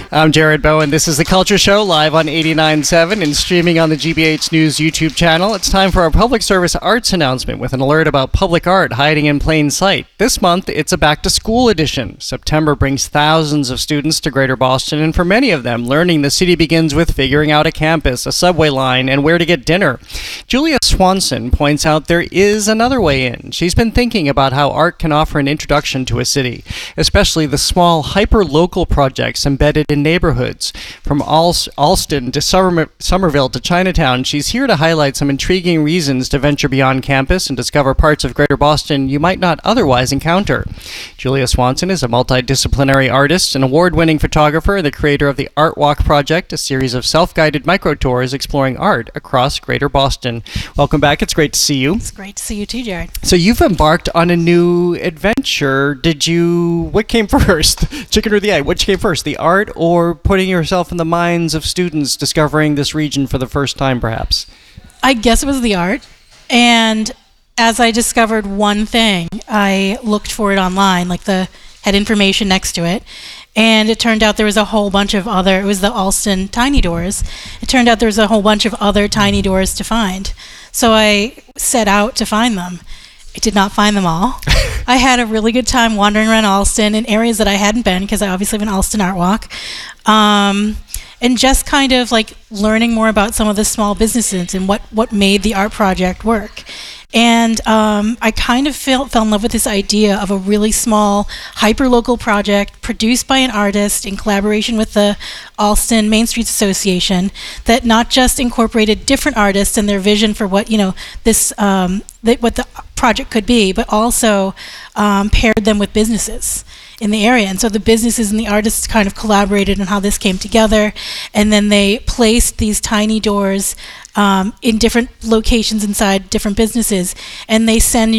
I'm Jared Bowen. This is The Culture Show, live on 89.7 and streaming on the GBH News YouTube channel. It's time for our public service arts announcement with an alert about public art hiding in plain sight. This month, it's a back-to-school edition. September brings thousands of students to Greater Boston, and for many of them, learning the city begins with figuring out a campus, a subway line, and where to get dinner. Julia Swanson points out there is another way in. She's been thinking about how art can offer an introduction to a city, especially the small, hyper-local projects embedded in neighborhoods. From Alston to Somerville to Chinatown, she's here to highlight some intriguing reasons to venture beyond campus and discover parts of Greater Boston you might not otherwise encounter. Julia Swanson is a multidisciplinary artist, an award-winning photographer, and the creator of the Art Walk Project, a series of self-guided micro-tours exploring art across Greater Boston. Welcome back. It's great to see you. It's great to see you too, Jared. So you've embarked on a new adventure. What came first? Chicken or the egg? Which came first, the art or putting yourself in the minds of students discovering this region for the first time, perhaps? I guess it was the art. And as I discovered one thing, I looked for it online, had information next to it. And it turned out there was a whole bunch of other, it was the Alston Tiny Doors. It turned out there was a whole bunch of other tiny doors to find. So I set out to find them. I did not find them all. I had a really good time wandering around Alston in areas that I hadn't been because I obviously live in Alston Art Walk. And just kind of learning more about some of the small businesses and what made the art project work. And I kind of fell in love with this idea of a really small, hyper-local project produced by an artist in collaboration with the Alston Main Streets Association that not just incorporated different artists and their vision for what, what the project could be, but also paired them with businesses in the area. And so the businesses and the artists kind of collaborated on how this came together, and then they placed these tiny doors in different locations inside different businesses, and they send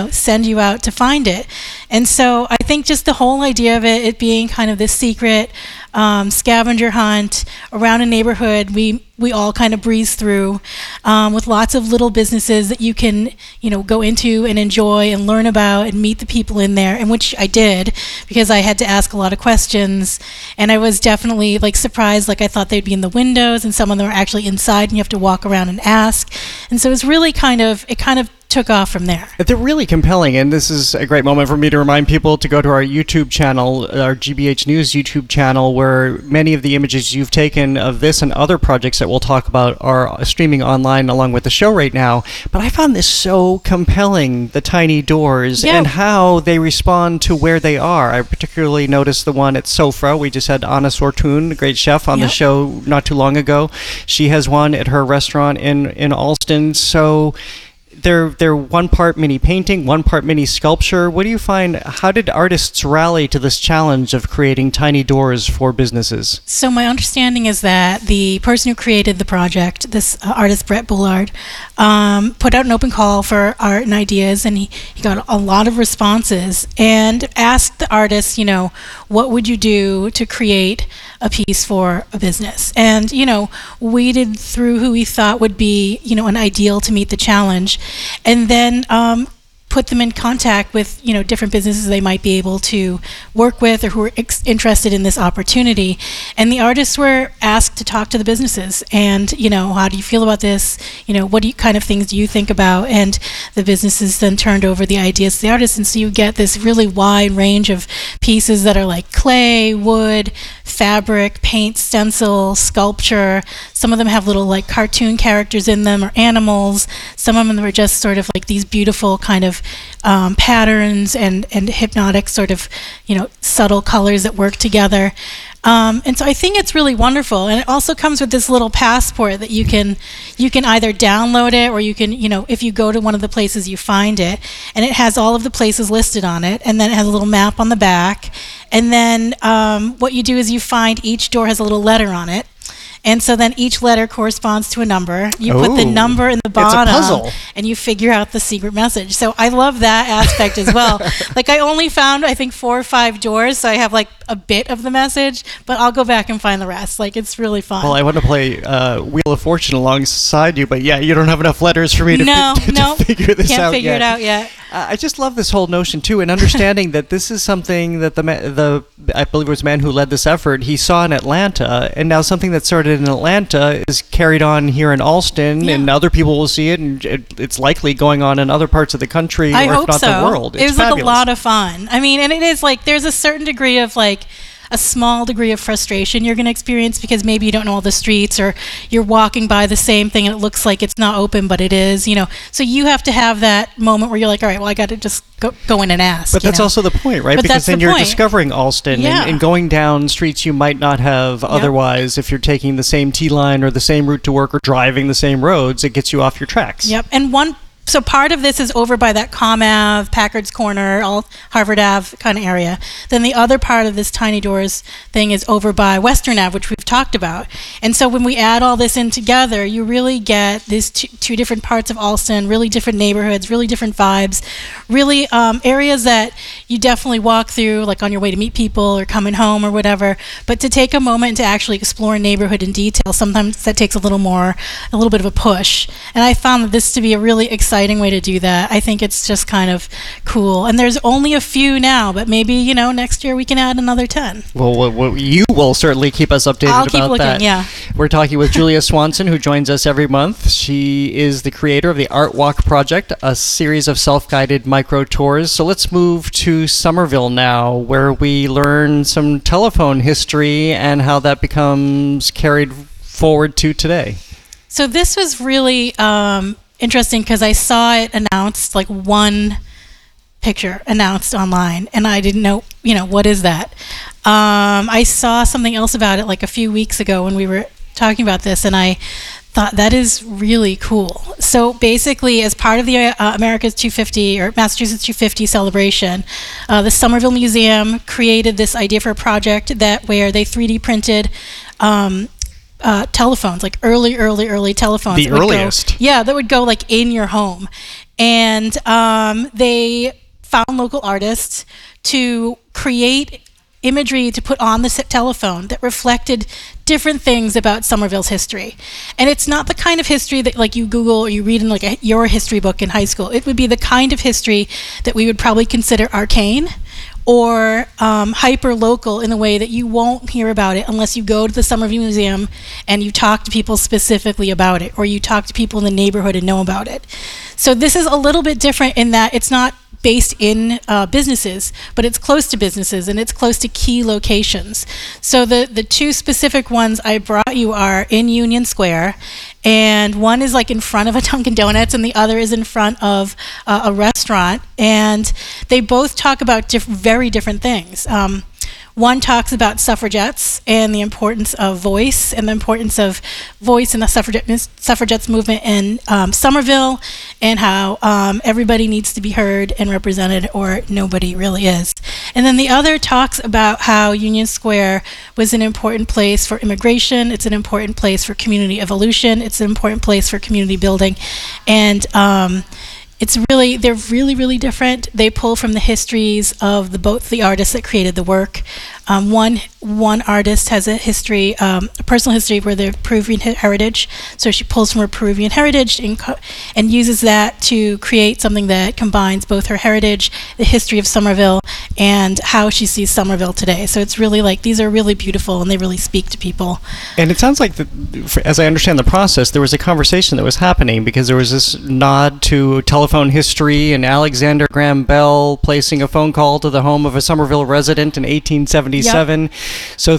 you out to find it. And so I think just the whole idea of it being kind of this secret scavenger hunt around a neighborhood we all kind of breeze through with lots of little businesses that you can go into and enjoy and learn about and meet the people in there, and which I did because I had to ask a lot of questions, and I was definitely surprised. I thought they'd be in the windows, and some of them are actually inside and you have to walk around and ask. And so it was really kind of took off from there. They're really compelling, and this is a great moment for me to remind people to go to our YouTube channel, our GBH News YouTube channel, where many of the images you've taken of this and other projects that we'll talk about are streaming online along with the show right now. But I found this so compelling, the tiny doors, and how they respond to where they are. I particularly noticed the one at Sofra. We just had Anna Sortun, a great chef, on the show not too long ago. She has one at her restaurant in Alston. So they're one part mini painting, one part mini sculpture. What do you find? How did artists rally to this challenge of creating tiny doors for businesses? So my understanding is that the person who created the project, this artist Brett Bullard, put out an open call for art and ideas, and he got a lot of responses and asked the artists, what would you do to create a piece for a business? And, weeded through who we thought would be, an ideal to meet the challenge, and then put them in contact with different businesses they might be able to work with or who are interested in this opportunity. And the artists were asked to talk to the businesses and how do you feel about this, what kind of things do you think about, and the businesses then turned over the ideas to the artists. And so you get this really wide range of pieces that are like clay, wood, fabric, paint, stencil, sculpture. Some of them have little cartoon characters in them or animals. Some of them are just sort of these beautiful kind of patterns and hypnotic sort of subtle colors that work together. And so I think it's really wonderful, and it also comes with this little passport that you can either download it, or you can if you go to one of the places you find it, and it has all of the places listed on it, and then it has a little map on the back, and then what you do is you find each door has a little letter on it. And so then each letter corresponds to a number. You put the number in the bottom, it's a puzzle, and you figure out the secret message. So I love that aspect as well. I only found, I think, 4 or 5 doors, so I have a bit of the message, but I'll go back and find the rest. It's really fun. Well, I want to play Wheel of Fortune alongside you, but you don't have enough letters for me to figure this out. Can't figure it out yet. I just love this whole notion too, and understanding that this is something that the I believe it was a man who led this effort, he saw in Atlanta, and now something that started in Atlanta is carried on here in Alston, and other people will see it, and it's likely going on in other parts of the country, I or hope if not so. the world. It's it was like fabulous. a lot of fun. I mean, and it is like there's a certain degree of like a small degree of frustration you're going to experience because maybe you don't know all the streets, or you're walking by the same thing and it looks like it's not open, but it is, you know. So you have to have that moment where you're like, all right, well, I got to just go in and ask. But that's also the point, right? But Because that's then the you're point. discovering Alston and going down streets you might not have otherwise if you're taking the same T-line or the same route to work or driving the same roads. It gets you off your tracks. Yep. And so part of this is over by that Comm Ave, Packard's Corner, Harvard Ave kind of area. Then the other part of this Tiny Doors thing is over by Western Ave, which we've talked about. And so when we add all this in together, you really get these two different parts of Alston, really different neighborhoods, really different vibes, really areas that you definitely walk through, like on your way to meet people or coming home or whatever. But to take a moment to actually explore a neighborhood in detail, sometimes that takes a little bit of a push. And I found this to be a really exciting way to do that. I think it's just kind of cool. And there's only a few now, but maybe, next year we can add another 10. Well, you will certainly keep us updated I'll keep about looking, that. yeah. We're talking with Julia Swanson, who joins us every month. She is the creator of the Art Walk Project, a series of self-guided micro tours. So let's move to Somerville now, where we learn some telephone history and how that becomes carried forward to today. So this was really interesting because I saw it announced, like one picture announced online, and I didn't know, what is that? I saw something else about it like a few weeks ago when we were talking about this, and I thought that is really cool. So basically, as part of the America's 250 or Massachusetts 250 celebration, the Somerville Museum created this idea for a project where they 3D printed telephones, like early telephones. The earliest. That would go like in your home. And they found local artists to create imagery to put on the telephone that reflected different things about Somerville's history. And it's not the kind of history that like you Google or you read in like your history book in high school. It would be the kind of history that we would probably consider arcane or hyper-local in the way that you won't hear about it unless you go to the Somerville Museum and you talk to people specifically about it, or you talk to people in the neighborhood and know about it. So this is a little bit different in that it's not based in businesses, but it's close to businesses and it's close to key locations. So the two specific ones I brought you are in Union Square, and one is like in front of a Dunkin' Donuts and the other is in front of a restaurant, and they both talk about very different things. One talks about suffragettes and the importance of voice and the importance of voice in the suffragettes movement in Somerville, and how everybody needs to be heard and represented, or nobody really is. And then the other talks about how Union Square was an important place for immigration, it's an important place for community evolution, it's an important place for community building, and they're really different. They pull from the histories of both the artists that created the work. One artist has a history, a personal history where they're Peruvian heritage, so she pulls from her Peruvian heritage and uses that to create something that combines both her heritage, the history of Somerville, and how she sees Somerville today. So it's really like, these are really beautiful and they really speak to people. And it sounds like, as I understand the process, there was a conversation that was happening because there was this nod to telephone history and Alexander Graham Bell placing a phone call to the home of a Somerville resident in 1877. Yep. So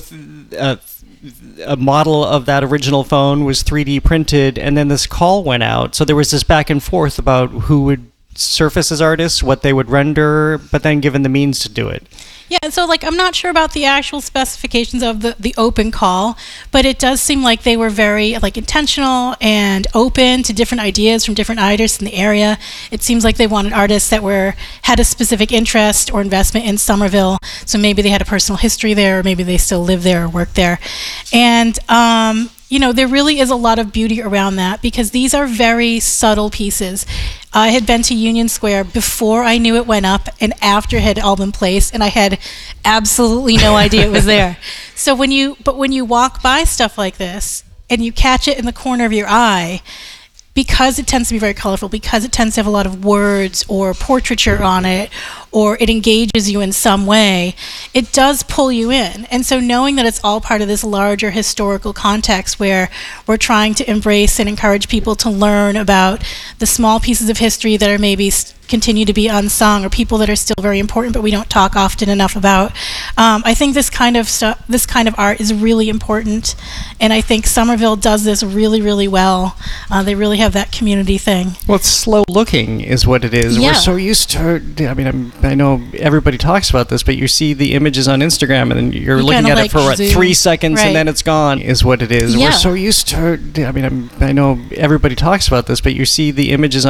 a model of that original phone was 3D printed, and then this call went out. So there was this back and forth about who would surface as artists, what they would render, but then given the means to do it. Yeah, so like I'm not sure about the actual specifications of the open call, but it does seem like they were very like intentional and open to different ideas from different artists in the area. It seems like they wanted artists that had a specific interest or investment in Somerville, so maybe they had a personal history there, or maybe they still live there or work there. And there really is a lot of beauty around that because these are very subtle pieces. I had been to Union Square before I knew it went up and after it had all been placed, and I had absolutely no idea it was there. So when you walk by stuff like this and you catch it in the corner of your eye, because it tends to be very colorful, because it tends to have a lot of words or portraiture on it, or it engages you in some way, it does pull you in. And so knowing that it's all part of this larger historical context where we're trying to embrace and encourage people to learn about the small pieces of history that are maybe continue to be unsung, or people that are still very important but we don't talk often enough about. I think this kind of stuff, this kind of art is really important, and I think Somerville does this really, really well. They really have that community thing. Well, it's slow looking is what it is. Yeah. We're so used to, I mean, I know everybody talks about this, but you see the images on Instagram and then you're You looking kinda at it like for what, zoom. 3 seconds Right. and then it's gone is what it is. Yeah. We're so used to, I mean, I know everybody talks about this, but you see the images